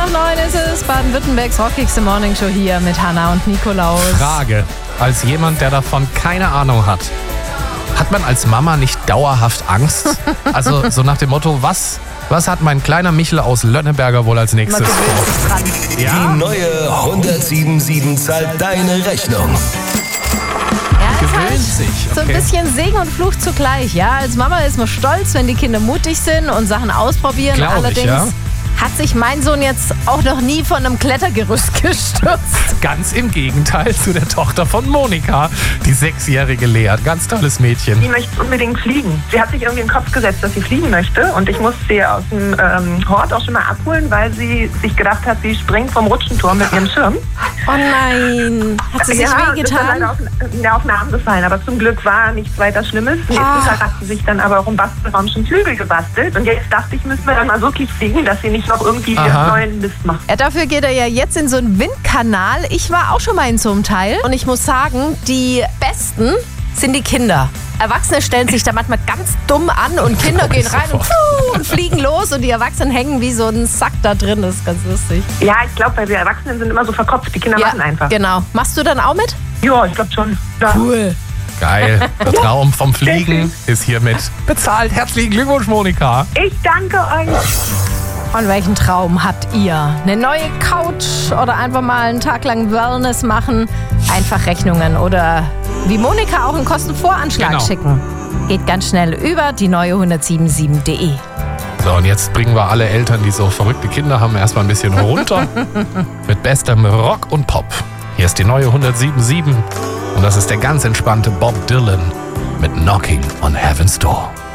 8:15 ist es. Baden-Württembergs rockigste Morningshow hier mit Hannah und Nikolaus. Frage, als jemand, der davon keine Ahnung hat man als Mama nicht dauerhaft Angst? Also so nach dem Motto, was hat mein kleiner Michel aus Lönneberger wohl als nächstes Man gewöhnt sich dran. Ja? Die neue 107.7 zahlt deine Rechnung. Ja, ist Gewöhnt halt sich, so ein okay. bisschen Segen und Fluch zugleich. Ja, als Mama ist man stolz, wenn die Kinder mutig sind und Sachen ausprobieren. Glaub ich, Allerdings ja. hat sich mein Sohn jetzt auch noch nie von einem Klettergerüst gestürzt. Ganz im Gegenteil zu der Tochter von Monika, die 6-jährige Lea. Ein ganz tolles Mädchen. Sie möchte unbedingt fliegen. Sie hat sich irgendwie in den Kopf gesetzt, dass sie fliegen möchte. Und ich musste sie aus dem Hort auch schon mal abholen, weil sie sich gedacht hat, sie springt vom Rutschenturm mit ihrem Schirm. Oh nein, hat sie sich Ist dann wehgetan? leider auf den Arm gefallen. Aber zum Glück war nichts weiter Schlimmes. Nächsten Tag hat sie sich dann aber auch im Bastelraum schon Flügel gebastelt. Und jetzt dachte ich, müssen wir dann mal wirklich fliegen, dass sie nicht noch irgendwie Aha. neuen Mist macht. Ja, dafür geht er ja jetzt in so einen Windkanal. Ich war auch schon mal in so einem Teil und ich muss sagen, die Besten sind die Kinder. Erwachsene stellen sich da manchmal ganz dumm an und Kinder gehen rein und fliegen los und die Erwachsenen hängen wie so ein Sack da drin. Das ist ganz lustig. Ja, ich glaube, weil wir Erwachsenen sind immer so verkopft. Die Kinder machen einfach. Genau. Machst du dann auch mit? Ja, ich glaube schon. Ja. Cool. Geil. Der Traum vom Fliegen ist hiermit bezahlt. Herzlichen Glückwunsch, Monika. Ich danke euch. Und welchen Traum habt ihr? Eine neue Couch oder einfach mal einen Tag lang Wellness machen? Einfach Rechnungen oder wie Monika auch einen Kostenvoranschlag Genau. schicken. Geht ganz schnell über die neue 1077.de. So, und jetzt bringen wir alle Eltern, die so verrückte Kinder haben, erstmal ein bisschen runter. Mit bestem Rock und Pop. Hier ist die neue 107.7 und das ist der ganz entspannte Bob Dylan mit Knocking on Heaven's Door.